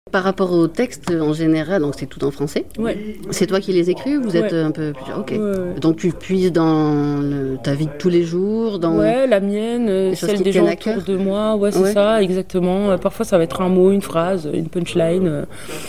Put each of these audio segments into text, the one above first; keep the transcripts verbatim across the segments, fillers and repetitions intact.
Par rapport aux textes en général, donc c'est tout en français. Ouais. C'est toi qui les écris ou vous êtes Ouais. un peu plus... Ok. Ouais, ouais. Donc tu puises dans le- ta vie de tous les jours, dans... Ouais, la mienne, euh, Des choses celle qui des tiennent gens à cœur. autour de moi. Ouais, c'est Ouais. ça, exactement. Euh, Parfois, ça va être un mot, une phrase, une punchline. euh,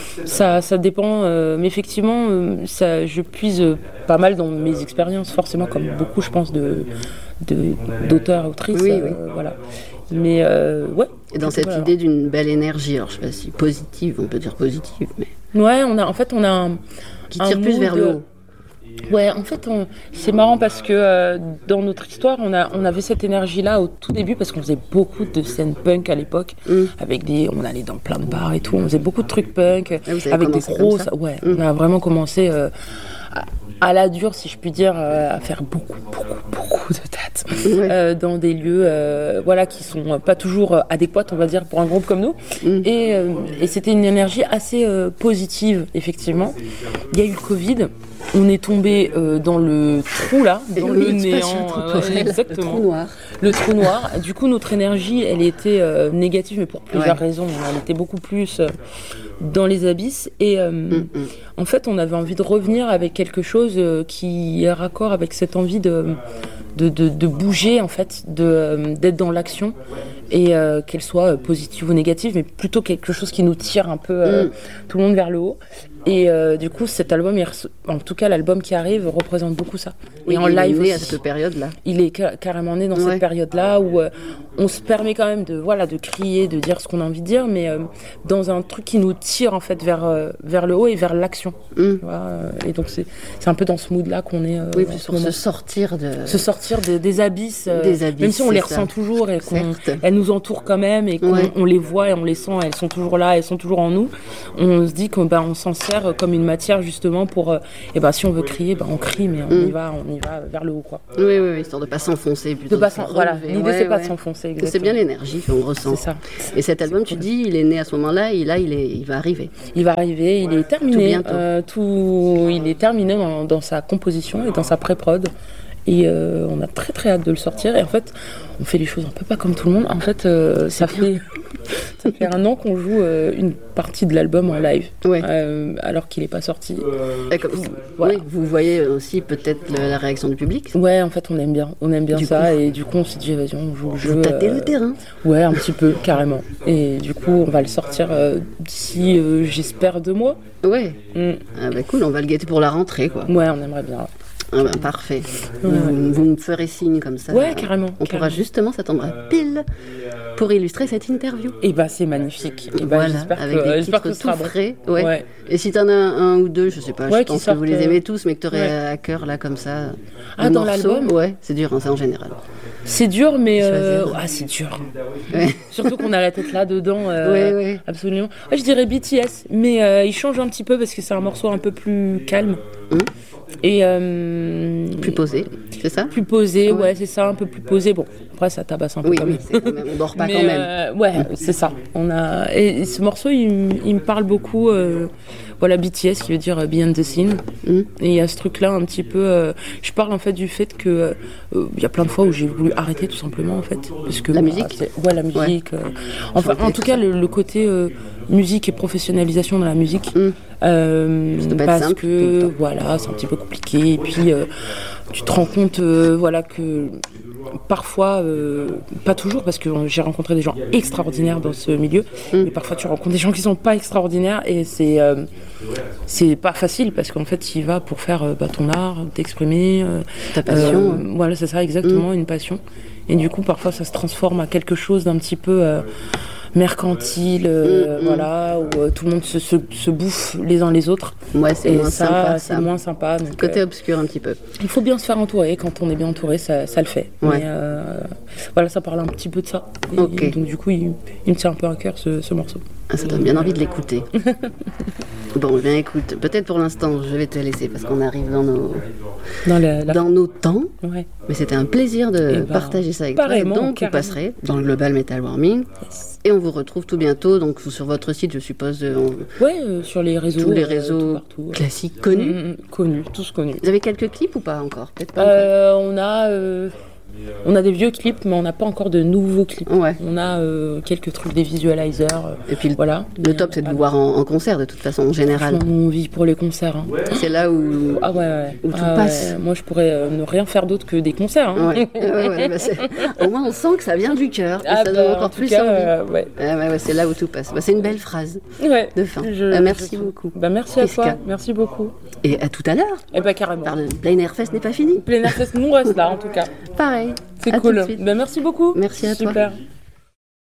Ça, ça dépend. euh, Mais effectivement, euh, ça, je puise euh, pas mal dans mes expériences, forcément, comme beaucoup, je pense, de, de, d'auteurs, autrices. Oui, euh, oui. Voilà. Mais euh, ouais. Et dans cette Voilà. idée d'une belle énergie, alors je sais pas si positive, on peut dire positive, mais Ouais, on a, en fait, on a un. qui un tire plus mood, vers le haut. Ouais, en fait, on- c'est marrant parce que euh, dans notre histoire, on, a, on avait cette énergie-là au tout début parce qu'on faisait beaucoup de scènes punk à l'époque. Mm. Avec des, on allait dans plein de bars et tout. On faisait beaucoup de trucs punk Ah, vous avez avec des commencé gros. comme ça Ouais, Mm. on a vraiment commencé euh, à, à la dure, si je puis dire, euh, à faire beaucoup, beaucoup, beaucoup de dates Ouais. euh, dans des lieux, euh, voilà, qui sont pas toujours euh, adéquats, on va dire, pour un groupe comme nous. Mm. Et, euh, et c'était une énergie assez euh, positive, effectivement. Il y a eu le Covid. On est tombé euh, dans le trou là, dans Oui, le néant, spatio-temporel, euh, ouais, exactement. le trou noir. Le trou noir. Du coup, notre énergie, elle était euh, négative, mais pour plusieurs Ouais. raisons. Elle était beaucoup plus euh, dans les abysses. Et euh, Mm, mm. en fait, on avait envie de revenir avec quelque chose euh, qui est raccord avec cette envie de, de, de, de bouger, en fait, de, euh, d'être dans l'action. Et euh, qu'elle soit euh, positive ou négative, mais plutôt quelque chose qui nous tire un peu euh, Mm. tout le monde vers le haut. Et euh, du coup, cet album, il reço- en tout cas l'album qui arrive, représente beaucoup ça. Oui, et en il est live né à aussi. cette période-là. Il est ca- carrément né dans Ouais. cette période-là où euh, on se permet quand même de, voilà, de crier, de dire ce qu'on a envie de dire, mais euh, dans un truc qui nous tire en fait vers, euh, vers le haut et vers l'action. Mm. Tu vois, euh, et donc c'est, c'est un peu dans ce mood-là qu'on est. euh, Oui, en plus ce pour moment. se sortir de... Se sortir de- des abysses, euh, Des abysses, même si on les c'est ça. ressent toujours et qu'on, Certes. elles nous entourent quand même et qu'on Ouais. on les voit et on les sent, elles sont toujours là, elles sont toujours en nous. On se dit qu'on ben, on s'en sert comme une matière justement pour, euh, et ben, si on veut crier, ben, on crie, mais on Mm. y va, on y va vers le haut, quoi. Oui, oui, oui, histoire de pas s'enfoncer plutôt. De pas se s'en- voilà, relever. l'idée Ouais, c'est pas ouais. de s'enfoncer. C'est Exactement. bien l'énergie qu'on ressent. C'est ça. Et cet album, tu cool. dis, il est né à ce moment-là, et là, il, est, il va arriver. Il va arriver, il est Tout terminé, bientôt. euh, tout, il est terminé dans, dans sa composition et dans sa pré-prod. Et euh, on a très très hâte de le sortir. Et en fait, on fait les choses un peu pas comme tout le monde. En fait, euh, ça fait ça fait un an qu'on joue euh, une partie de l'album en live, Ouais. euh, alors qu'il n'est pas sorti. Et comme- Voilà. Oui, vous voyez aussi peut-être le- la réaction du public. Ouais, en fait, on aime bien, on aime bien Du ça. coup. Et du coup, on s'est dit, vas-y, on joue le jeu. Vous tâtez euh, le terrain. Ouais, un petit peu, carrément. Et du coup, on va le sortir euh, d'ici, euh, j'espère, deux mois. Ouais. Mm. Ah bah cool, on va le guetter pour la rentrée, quoi. Ouais, on aimerait bien. Ah bah parfait. Ouais, Vous, vous me ferez signe comme ça. Ouais, carrément. On pourra carrément. justement s'attendre à pile pour illustrer cette interview. Et bah, c'est magnifique. Et bah, Voilà, j'espère avec que, des j'espère que titres ce sera tout bon. frais. Ouais. Ouais. Et si t'en as un, un ou deux, je sais pas, Ouais, je qui pense que vous sortent, les euh, aimez tous, mais que t'aurais ouais. à cœur là comme ça. Ah, un dans morceau, l'album Ouais, c'est dur, hein, c'est en général. C'est dur, mais euh, Choisir. ah, c'est dur. Ouais. Surtout qu'on a la tête là dedans. euh, Ouais, ouais. Absolument. Ouais, je dirais B T S, mais euh, il change un petit peu parce que c'est un morceau un peu plus calme Hum. et euh, Plus posé, c'est ça plus posé. Ouais. Ouais, c'est ça, un peu plus posé. Bon, après ça tabasse un peu Oui, quand oui, même. c'est quand même, on dort pas Mais, quand même. euh, ouais, c'est ça. On a et ce morceau, il, m- il me parle beaucoup. euh, voilà, B T S qui veut dire euh, Behind the Scene. Mm. Et il y a ce truc-là un petit peu. euh, je parle en fait du fait que euh, euh, il y a plein de fois où j'ai voulu arrêter tout simplement en fait, parce que La bah, musique c'est- Ouais, la musique. euh, enfin, Chanter, en tout tout cas, ça. le, le côté euh, musique et professionnalisation dans la musique. Mm. euh, Ça doit pas être parce simple tout le que temps. voilà, c'est un petit peu compliqué. Et puis euh, tu te rends compte, euh, voilà que parfois, euh, pas toujours, parce que j'ai rencontré des gens extraordinaires dans ce milieu, Mm. mais parfois tu rencontres des gens qui sont pas extraordinaires et c'est euh, c'est pas facile parce qu'en fait, tu y vas pour faire euh, bah, ton art, t'exprimer. euh, Ta passion. euh, voilà, c'est ça, exactement, une passion. Et du coup, parfois, ça se transforme à quelque chose d'un petit peu euh, mercantile, euh, Mm, mm. voilà, où euh, tout le monde se, se, se bouffe les uns les autres. Ouais, c'est Et moins ça, sympa. c'est Ça. moins sympa. Donc, Côté euh, obscur un petit peu. il faut bien se faire entourer. Quand on est bien entouré, ça, ça le fait. Ouais. Mais, euh, voilà, ça parle un petit peu de ça. Et Ok. donc, du coup, il, il me tient un peu à cœur ce, ce morceau. Ah, ça donne bien envie de l'écouter. Bon, eh bien écoute, peut-être pour l'instant, je vais te laisser parce qu'on arrive dans nos, Dans la, la- dans nos temps. Ouais. Mais c'était un plaisir de Eh ben, partager ça avec toi. Et pareillement, donc, vous carrément. passerez dans le Global Metal Warming. Et on vous retrouve tout bientôt. Donc, sur votre site, je suppose, euh, on- Ouais, euh, sur les réseaux. tous les euh, réseaux tout partout, ouais. classiques connus. Mm, mm, connus, tous connus. Vous avez quelques clips ou pas encore? Peut-être pas Euh, on a euh, On a des vieux clips, mais on n'a pas encore de nouveaux clips. Ouais. On a euh, quelques trucs, des visualizers. Euh, Et puis le, voilà. le top, c'est de vous voir en, en concert, de toute façon, en général. On vit pour les concerts. Hein. C'est là où, ah ouais, ouais. où tout ah passe. Ouais. Moi, je pourrais euh, ne rien faire d'autre que des concerts. Hein. Ouais. ouais, ouais, bah au moins, on sent que ça vient du cœur. Ah ça bah, donne encore en tout plus cas, envie. euh, ouais. Ah ouais, ouais, c'est là où tout passe. Bah, c'est une belle phrase ouais. de fin. Je, euh, merci je... beaucoup. Bah, merci Prisca. à toi. Merci beaucoup. Et à tout à l'heure. Et bah carrément. Car le Plein Air Fest n'est pas fini. Plein Air Fest, nous on reste là en tout cas. Pareil. C'est à cool. Tout de suite. Bah, merci beaucoup. Merci à Super. toi.